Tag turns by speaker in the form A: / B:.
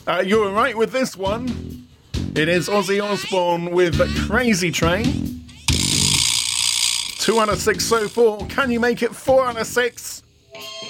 A: You're right with this one. It is Ozzy Osbourne with Crazy Train. 2 out of 6 so far. Can you make it 4 out of 6?